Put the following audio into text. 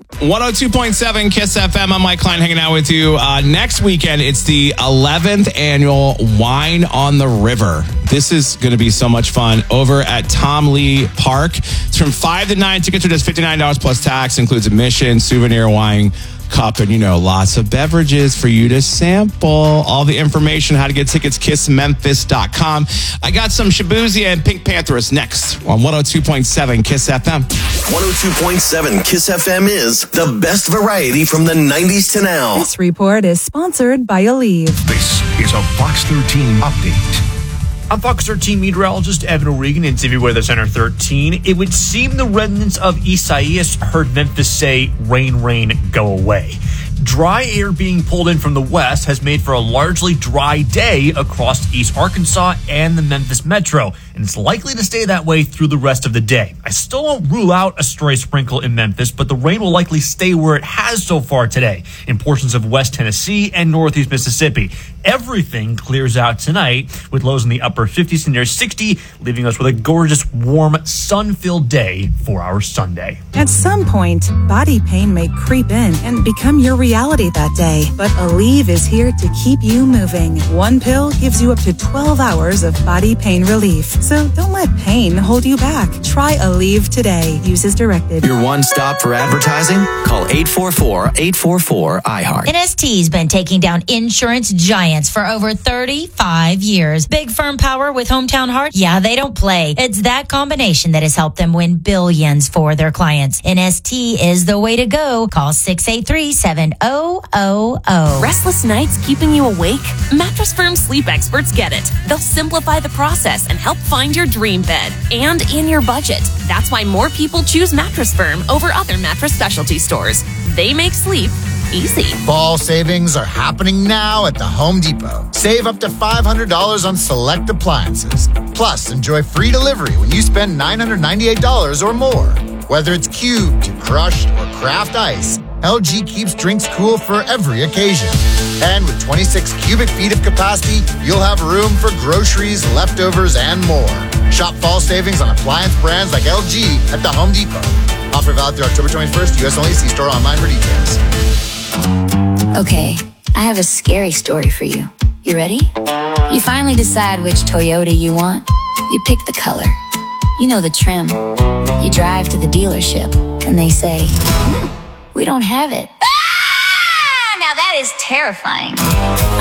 102.7 Kiss FM. I'm Mike Klein hanging out with you. Next weekend, it's the 11th annual Wine on the River. This is going to be so much fun over at Tom Lee Park. It's from 5 to 9. Tickets are just $59 plus tax. Includes admission, souvenir, wine, cup, and, lots of beverages for you to sample. All the information, how to get tickets, kissmemphis.com. I got some Shabuzi and Pink Panthers next on 102.7 Kiss FM. 102.7 Kiss FM is the best variety from the 90s to now. This report is sponsored by Aleve. This is a Fox 13 update. I'm Fox 13 meteorologist Evan O'Regan in Severe Weather Center 13. It would seem the residents of Isaias heard Memphis say, rain, rain, go away. Dry air being pulled in from the west has made for a largely dry day across East Arkansas and the Memphis metro, and it's likely to stay that way through the rest of the day. I still don't rule out a stray sprinkle in Memphis, but the rain will likely stay where it has so far today in portions of West Tennessee and Northeast Mississippi. Everything clears out tonight with lows in the upper 50s to near 60, leaving us with a gorgeous, warm, sun-filled day for our Sunday. At some point, body pain may creep in and become your reality that day. But Aleve is here to keep you moving. One pill gives you up to 12 hours of body pain relief. So don't let pain hold you back. Try Aleve today. Use as directed. Your one stop for advertising? Call 844-844-iHeart. NST's been taking down insurance giants for over 35 years. Big firm power with Hometown Heart? Yeah, they don't play. It's that combination that has helped them win billions for their clients. NST is the way to go. Call 683-7000. Restless nights keeping you awake? Mattress Firm sleep experts get it. They'll simplify the process and help find your dream bed and in your budget. That's why more people choose Mattress Firm over other mattress specialty stores. They make sleep easy. Fall savings are happening now at the Home Depot. Save up to $500 on select appliances. Plus, enjoy free delivery when you spend $998 or more. Whether it's cubed, crushed, or craft ice, LG keeps drinks cool for every occasion. And with 26 cubic feet of capacity, you'll have room for groceries, leftovers, and more. Shop fall savings on appliance brands like LG at the Home Depot. Offer valid through October 21st. U.S. only. See store online for details. Okay, I have a scary story for you. You ready? You finally decide which Toyota you want. You pick the color. You know the trim. You drive to the dealership, and they say, we don't have it. Now that is terrifying.